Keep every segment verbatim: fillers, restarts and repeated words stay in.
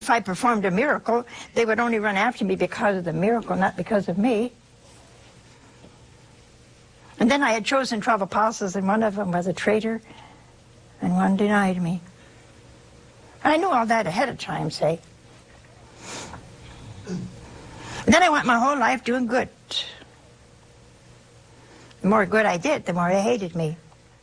If I performed a miracle, they would only run after me because of the miracle, not because of me. And then I had chosen twelve apostles, and one of them was a traitor, and one denied me. I knew all that ahead of time, say. And then I went my whole life doing good. The more good I did, the more they hated me.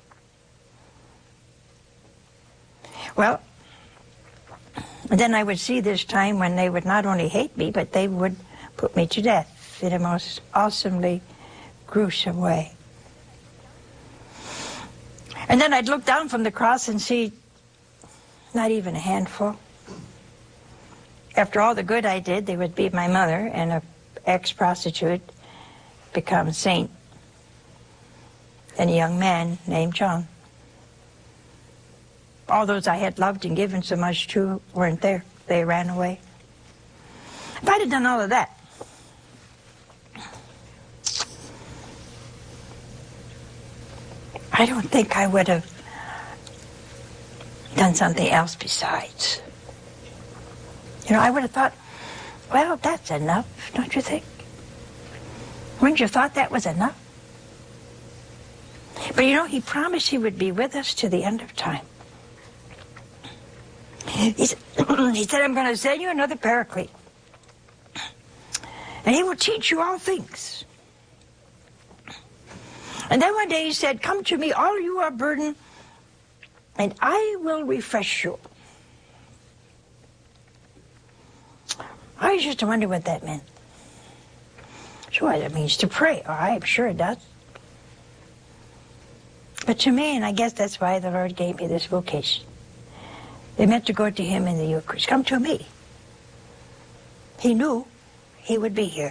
Well, then I would see this time when they would not only hate me, but they would put me to death in a most awesomely gruesome way. And then I'd look down from the cross and see not even a handful. After all the good I did, they would beat my mother, and an ex-prostitute become a saint, and a young man named John. All those I had loved and given so much to weren't there. They ran away. If I'd have done all of that, I don't think I would have done something else besides. You know, I would have thought, well, that's enough, don't you think? Wouldn't you have thought that was enough? But you know, he promised he would be with us to the end of time. He said, he said, I'm going to send you another paraclete, and he will teach you all things. And then one day he said, come to me, all you are burdened, and I will refresh you. I was just wondering what that meant. Sure, it means to pray. Oh, I'm sure it does. But to me, and I guess that's why the Lord gave me this vocation, it meant to go to him in the Eucharist. Come to me. He knew he would be here.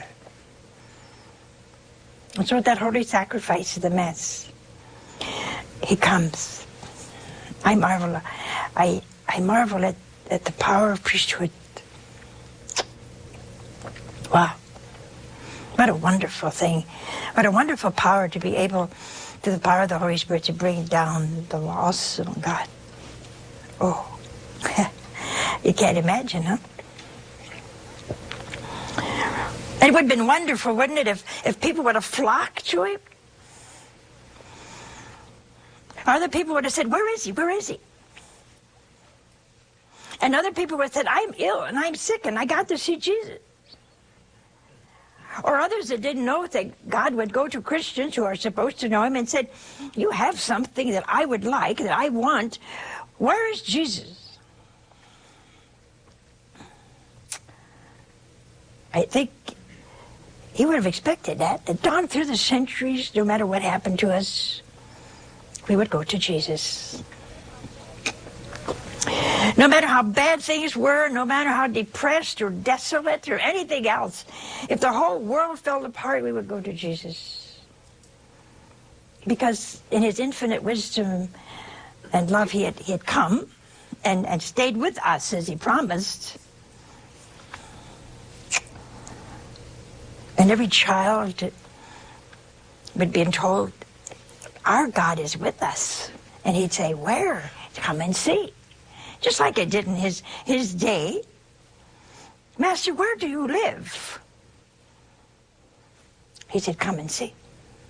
And so at that holy sacrifice of the Mass, he comes. I marvel, I, I marvel at, at the power of priesthood. Wow. What a wonderful thing. What a wonderful power to be able, through the power of the Holy Spirit, to bring down the awesome God. Oh. You can't imagine, huh? It would have been wonderful, wouldn't it, if, if people would have flocked to him? Other people would have said, where is he? Where is he? And other people would have said, I'm ill and I'm sick and I got to see Jesus. Or others that didn't know that God would go to Christians who are supposed to know him and said, you have something that I would like, that I want. Where is Jesus? I think he would have expected that, that down through the centuries, no matter what happened to us, we would go to Jesus. No matter how bad things were, no matter how depressed or desolate or anything else, if the whole world fell apart, we would go to Jesus. Because in his infinite wisdom and love, he had, he had come and, and stayed with us as he promised. And every child would be told, our God is with us. And he'd say, where? Come and see. Just like it did in his, his day. Master, where do you live? He said, come and see.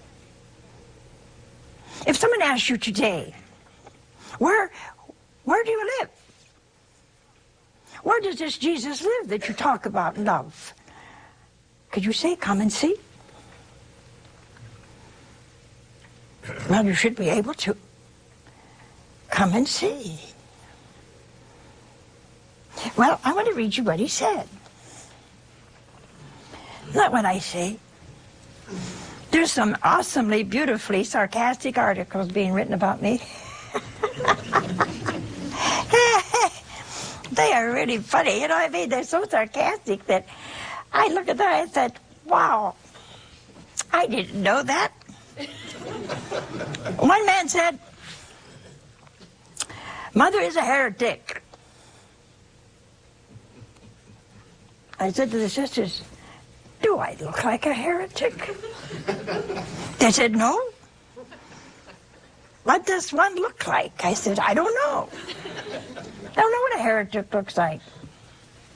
If someone asked you today, where, where do you live? Where does this Jesus live that you talk about and love? Could you say, come and see? Well, you should be able to. Come and see. Well, I want to read you what he said. Not what I say. There's some awesomely, beautifully sarcastic articles being written about me. They are really funny, you know what I mean? They're so sarcastic that I look at that and said, wow, I didn't know that. One man said, Mother is a heretic. I said to the sisters, do I look like a heretic? They said, no. What does one look like? I said, I don't know. I don't know what a heretic looks like.